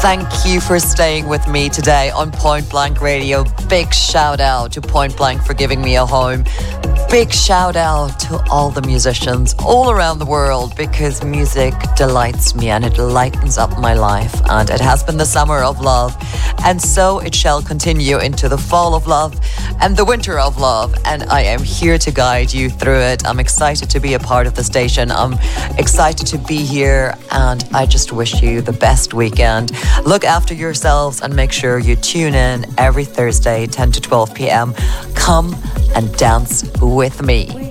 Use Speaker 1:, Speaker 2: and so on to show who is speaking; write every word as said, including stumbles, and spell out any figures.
Speaker 1: Thank you for staying with me today on Point Blank Radio. Big shout out to Point Blank for giving me a home. Big shout out to all the musicians all around the world, because music delights me and it lightens up my life. And it has been the summer of love, and so it shall continue into the fall of love and the winter of love. And I am here to guide you through it. I'm excited to be a part of the station. I'm excited to be here, and I just wish you the best weekend. Look after yourselves and make sure you tune in every Thursday, ten to twelve p.m. Come and dance with me.